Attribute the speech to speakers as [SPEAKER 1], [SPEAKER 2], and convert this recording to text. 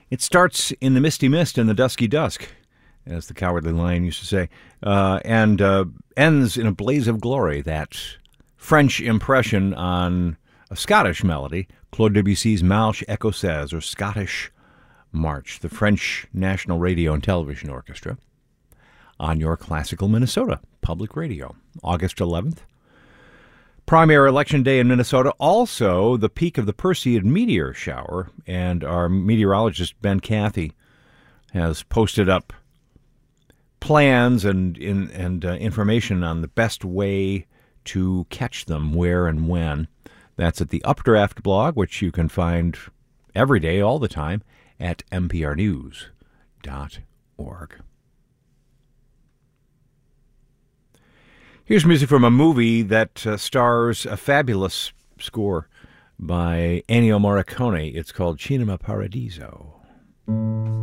[SPEAKER 1] It starts in the misty mist and the dusky dusk, as the Cowardly Lion used to say, and ends in a blaze of glory. That French impression on a Scottish melody, Claude Debussy's Marche Écossaise, or Scottish March, the French National Radio and Television Orchestra, on your classical Minnesota Public Radio, August 11th. Primary election day in Minnesota, also the peak of the Perseid meteor shower, and our meteorologist Ben Cathy has posted up plans and information on the best way to catch them, where and when. That's at the Updraft blog, which you can find every day, all the time, at mprnews.org. Here's music from a movie that stars a fabulous score by Ennio Morricone. It's called Cinema Paradiso.